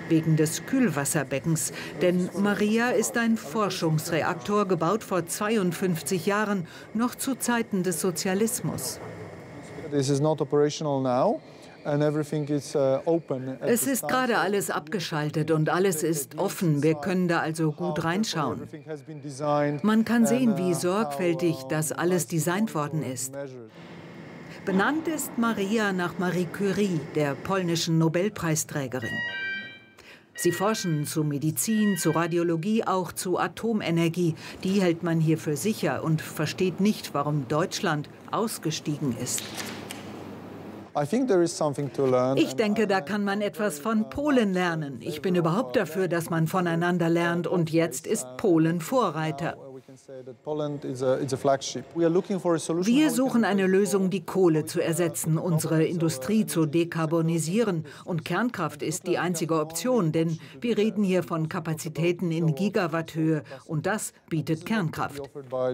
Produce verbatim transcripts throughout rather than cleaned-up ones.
wegen des Kühlwasserbeckens. Denn Maria ist ein Forschungsreaktor, gebaut vor zweiundfünfzig Jahren, noch zu Zeiten des Sozialismus. This is not operational now. Es ist gerade alles abgeschaltet und alles ist offen. Wir können da also gut reinschauen. Man kann sehen, wie sorgfältig das alles designt worden ist. Benannt ist Maria nach Marie Curie, der polnischen Nobelpreisträgerin. Sie forschen zu Medizin, zu Radiologie, auch zu Atomenergie. Die hält man hier für sicher und versteht nicht, warum Deutschland ausgestiegen ist. Ich denke, da kann man etwas von Polen lernen. Ich bin überhaupt dafür, dass man voneinander lernt. Und jetzt ist Polen Vorreiter. Wir suchen eine Lösung, die Kohle zu ersetzen, unsere Industrie zu dekarbonisieren. Und Kernkraft ist die einzige Option, denn wir reden hier von Kapazitäten in Gigawatthöhe. Und das bietet Kernkraft.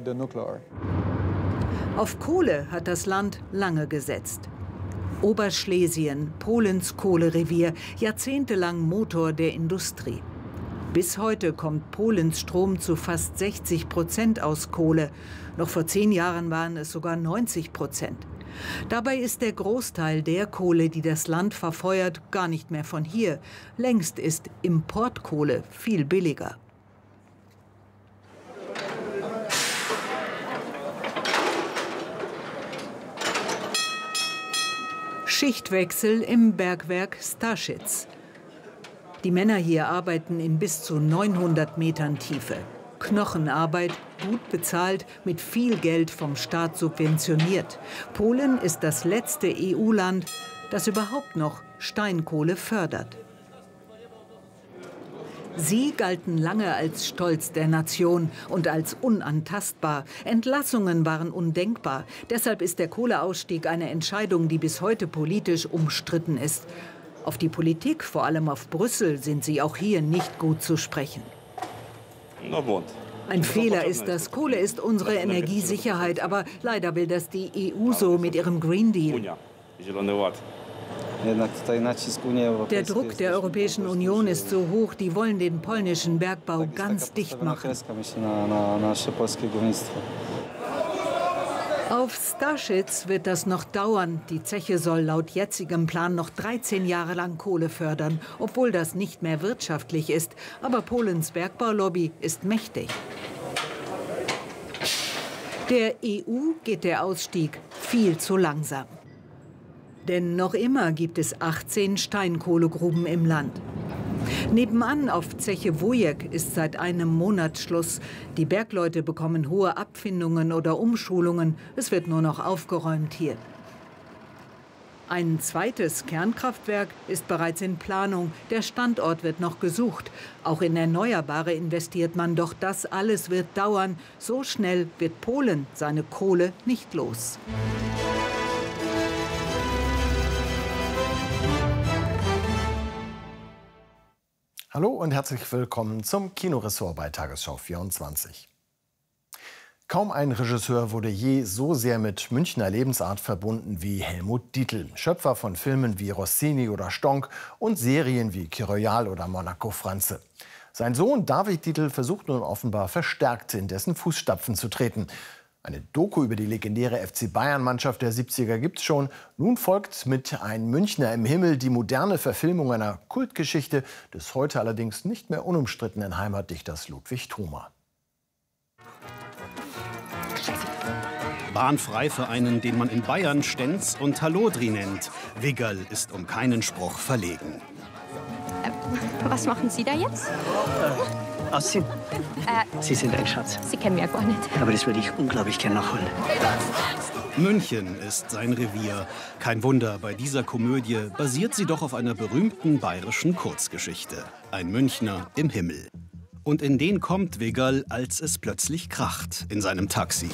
Auf Kohle hat das Land lange gesetzt. Oberschlesien, Polens Kohlerevier, jahrzehntelang Motor der Industrie. Bis heute kommt Polens Strom zu fast sechzig Prozent aus Kohle. Noch vor zehn Jahren waren es sogar neunzig Prozent. Dabei ist der Großteil der Kohle, die das Land verfeuert, gar nicht mehr von hier. Längst ist Importkohle viel billiger. Schichtwechsel im Bergwerk Starschitz. Die Männer hier arbeiten in bis zu neunhundert Metern Tiefe. Knochenarbeit, gut bezahlt, mit viel Geld vom Staat subventioniert. Polen ist das letzte E U-Land, das überhaupt noch Steinkohle fördert. Sie galten lange als Stolz der Nation und als unantastbar. Entlassungen waren undenkbar. Deshalb ist der Kohleausstieg eine Entscheidung, die bis heute politisch umstritten ist. Auf die Politik, vor allem auf Brüssel, sind sie auch hier nicht gut zu sprechen. Ein Fehler ist das. Kohle ist unsere Energiesicherheit, aber leider will das die E U so mit ihrem Green Deal. Der Druck der Europäischen Union ist so hoch, die wollen den polnischen Bergbau ganz dicht machen. Auf Starschitz wird das noch dauern. Die Zeche soll laut jetzigem Plan noch dreizehn Jahre lang Kohle fördern, obwohl das nicht mehr wirtschaftlich ist. Aber Polens Bergbaulobby ist mächtig. Der E U geht der Ausstieg viel zu langsam. Denn noch immer gibt es achtzehn Steinkohlegruben im Land. Nebenan auf Zeche Wujek ist seit einem Monat Schluss. Die Bergleute bekommen hohe Abfindungen oder Umschulungen. Es wird nur noch aufgeräumt hier. Ein zweites Kernkraftwerk ist bereits in Planung. Der Standort wird noch gesucht. Auch in Erneuerbare investiert man, doch das alles wird dauern. So schnell wird Polen seine Kohle nicht los. Hallo und herzlich willkommen zum Kinoressort bei Tagesschau vierundzwanzig. Kaum ein Regisseur wurde je so sehr mit Münchner Lebensart verbunden wie Helmut Dietl, Schöpfer von Filmen wie Rossini oder Stonk und Serien wie Kiroyal oder Monaco Franze. Sein Sohn David Dietl versucht nun offenbar verstärkt in dessen Fußstapfen zu treten. Eine Doku über die legendäre F C Bayern-Mannschaft der siebziger gibt's schon. Nun folgt mit Ein Münchner im Himmel die moderne Verfilmung einer Kultgeschichte des heute allerdings nicht mehr unumstrittenen Heimatdichters Ludwig Thoma. Bahnfrei für einen, den man in Bayern Stenz und Hallodri nennt. Wiggerl ist um keinen Spruch verlegen. Äh, was machen Sie da jetzt? Äh. Aussehen. Äh, Sie sind ein Schatz. Sie kennen mich ja gar nicht. Aber das würde ich unglaublich gern nachholen. München ist sein Revier. Kein Wunder, bei dieser Komödie basiert sie doch auf einer berühmten bayerischen Kurzgeschichte. Ein Münchner im Himmel. Und in den kommt Wiggerl, als es plötzlich kracht, in seinem Taxi.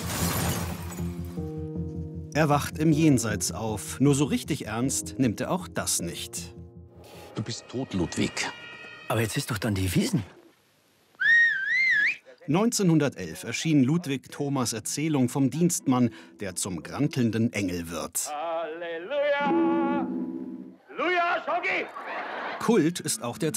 Er wacht im Jenseits auf. Nur so richtig ernst nimmt er auch das nicht. Du bist tot, Ludwig. Aber jetzt ist doch dann die Wiesn. neunzehnhundertelf erschien Ludwig Thomas Erzählung vom Dienstmann, der zum grantelnden Engel wird. Halleluja! Luja, Schogi! Kult ist auch der